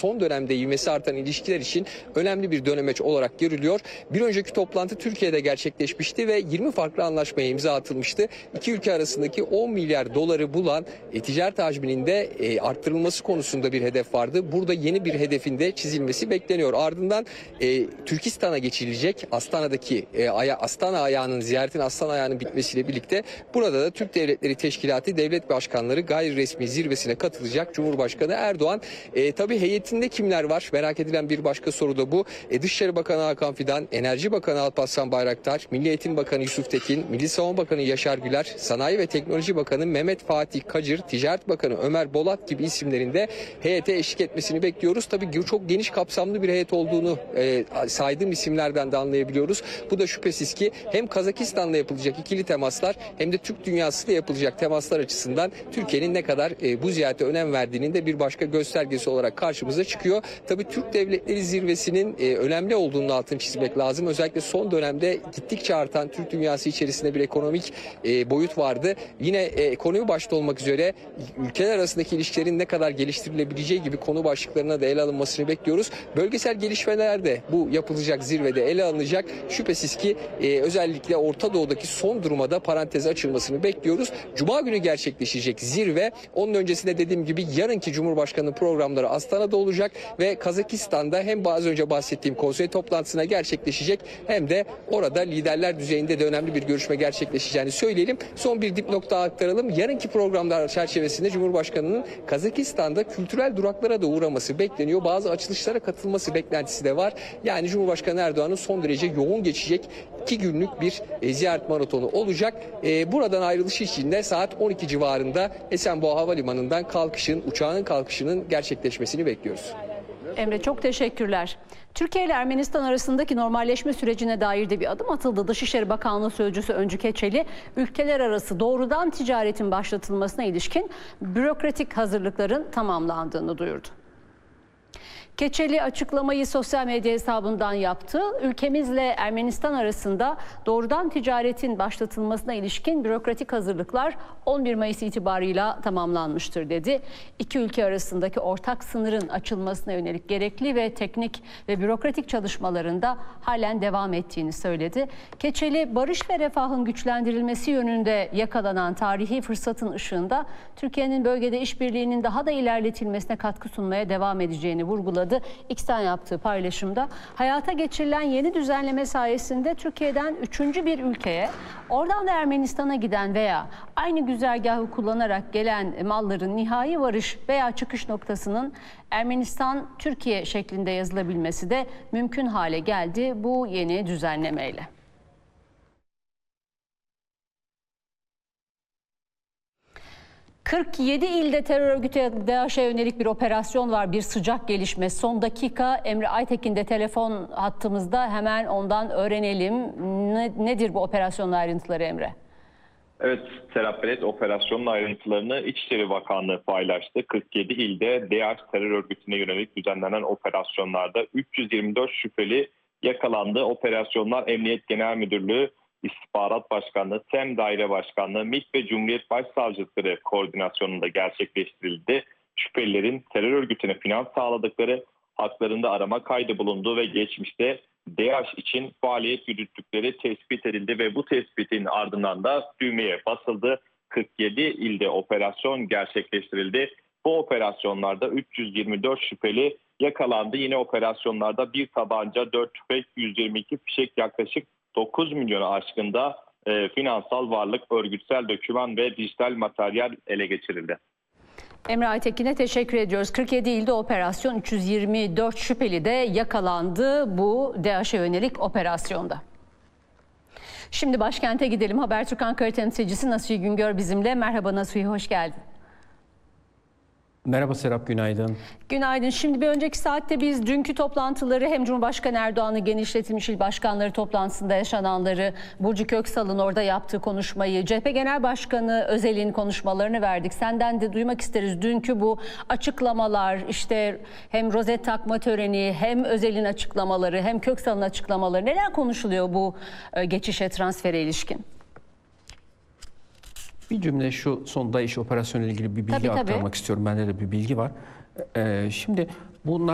son dönemde ivmesi artan ilişkiler için önemli bir dönemeç olarak görülüyor. Bir önceki toplantı Türkiye'de gerçekleşmişti ve 20 farklı anlaşmaya imza atılmıştı. İki ülke arasındaki 10 milyar doları bulan ticaret hacminin de arttırılması konusunda bir hedef vardı. Burada yeni bir hedefin de çizilmesi bekleniyor. Ardından Türkistan'a geçilecek. Astana'daki Astana ayağının, ziyaretin Astana ayağının bitmesiyle birlikte burada da Türk Devletleri Teşkilatı devlet başkanları gayri resmi zirvesine katılacak Cumhurbaşkanı Erdoğan. Tabii heyetinde kimler var? Merak edilen bir başka soru da bu. Dışişleri Bakanı Hakan Fidan, Enerji Bakanı Alparslan Bayraktar, Milli Eğitim Bakanı Yusuf Tekin, Milli Savunma Bakanı Yaşar Güler, Sanayi ve Teknoloji Bakanı Mehmet Fatih Kacır, Ticaret Bakanı Ömer Bolat gibi isimlerin de heyete eşlik etmesini bekliyoruz. Tabii çok geniş kapsamlı bir heyet olduğunu saydığım isimlerden de anlayabiliyoruz. Bu da şüphesiz ki hem Kazakistan'la yapılacak ikili temaslar hem de Türk dünyasıyla yapılacak temaslar açısından Türkiye'nin ne kadar bu ziyarete önem verdiğinin de bir başka göstergesi olarak karşımıza çıkıyor. Tabii Türk Devletleri Zirvesi'nin önemli olduğunu altını çizmek lazım. Özellikle son dönemde gittikçe artan Türk dünyası içerisinde bir ekonomik boyut vardı. Yine ekonomi başta olmak üzere ülkeler arasındaki ilişkilerin ne kadar geliştirilebileceği gibi konu başlıklarına da ele alınmasını bekliyoruz. Bölgesel gelişmeler de bu yapılacak zirvede ele alınacak. Şüphesiz ki özellikle Orta Doğu'daki son duruma da parantez açılmasını bekliyoruz. Cuma günü gerçekleşecek zirve. Onun öncesinde dediğim gibi yarınki Cumhurbaşkanı programları Astana'da olacak ve Kazakistan'da hem az önce bahsettiğim konsey toplantısına gerçekleşecek hem de orada liderler düzeyinde de önemli bir görüşme gerçekleşeceğini söyleyelim. Son bir dipnot daha aktaralım. Yarınki programlar çerçevesinde Cumhurbaşkanı'nın Kazakistan'da kültürel duraklara da uğraması bekleniyor. Bazı açılışlara katılması beklentisi de var. Yani Cumhurbaşkanı Erdoğan'ın son derece yoğun geçecek 2 günlük bir ziyaret maratonu olacak. Buradan ayrılışı için de saat 12 civarında Esenboğa Havalimanı'ndan uçağın kalkışının gerçekleşmesini bekliyoruz. Emre, çok teşekkürler. Türkiye ile Ermenistan arasındaki normalleşme sürecine dair de bir adım atıldı. Dışişleri Bakanlığı Sözcüsü Öncü Keçeli, ülkeler arası doğrudan ticaretin başlatılmasına ilişkin bürokratik hazırlıkların tamamlandığını duyurdu. Keçeli açıklamayı sosyal medya hesabından yaptı. Ülkemizle Ermenistan arasında doğrudan ticaretin başlatılmasına ilişkin bürokratik hazırlıklar 11 Mayıs itibarıyla tamamlanmıştır dedi. İki ülke arasındaki ortak sınırın açılmasına yönelik gerekli ve teknik ve bürokratik çalışmalarında halen devam ettiğini söyledi. Keçeli, barış ve refahın güçlendirilmesi yönünde yakalanan tarihi fırsatın ışığında Türkiye'nin bölgede işbirliğinin daha da ilerletilmesine katkı sunmaya devam edeceğini vurguladı. X'ten yaptığı paylaşımda hayata geçirilen yeni düzenleme sayesinde Türkiye'den 3. bir ülkeye, oradan da Ermenistan'a giden veya aynı güzergahı kullanarak gelen malların nihai varış veya çıkış noktasının Ermenistan-Türkiye şeklinde yazılabilmesi de mümkün hale geldi bu yeni düzenlemeyle. ...47 ilde terör örgütü DAEŞ'e yönelik bir operasyon var, bir sıcak gelişme. Son dakika Emre Aytekin de telefon hattımızda, hemen ondan öğrenelim. Nedir bu operasyonun ayrıntıları Emre? Evet Serap Belet, operasyonun ayrıntılarını İçişleri Bakanlığı paylaştı. 47 ilde DAEŞ terör örgütüne yönelik düzenlenen operasyonlarda 324 şüpheli yakalandı. Operasyonlar Emniyet Genel Müdürlüğü, İstihbarat Başkanlığı, TEM Daire Başkanlığı, MİT ve Cumhuriyet Başsavcılıkları koordinasyonunda gerçekleştirildi. Şüphelilerin terör örgütüne finans sağladıkları, haklarında arama kaydı bulunduğu ve geçmişte DAEŞ için faaliyet yürüttükleri tespit edildi ve bu tespitin ardından da düğmeye basıldı. 47 ilde operasyon gerçekleştirildi. Bu operasyonlarda 324 şüpheli yakalandı. Yine operasyonlarda bir tabanca, 4 tüfek, 122 fişek, yaklaşık 9 milyonu aşkında finansal varlık, örgütsel doküman ve dijital materyal ele geçirildi. Emre Aytekin'e teşekkür ediyoruz. 47 ilde operasyon, 324 şüpheli de yakalandı bu DAEŞ'e yönelik operasyonda. Şimdi başkente gidelim. Habertürk Ankara temsilcisi Nasuhi Güngör bizimle. Merhaba Nasuhi, hoş geldin. Merhaba Serap, günaydın. Günaydın. Şimdi bir önceki saatte biz dünkü toplantıları, hem Cumhurbaşkanı Erdoğan'ın genişletilmiş il başkanları toplantısında yaşananları, Burcu Köksal'ın orada yaptığı konuşmayı, CHP Genel Başkanı Özel'in konuşmalarını verdik. Senden de duymak isteriz. Dünkü bu açıklamalar, işte hem rozet takma töreni, hem Özel'in açıklamaları, hem Köksal'ın açıklamaları, neler konuşuluyor bu geçişe, transfere ilişkin? Bir cümle şu son DAEŞ operasyonu ile ilgili bir bilgi aktarmak istiyorum. Bende de bir bilgi var. Şimdi bunlar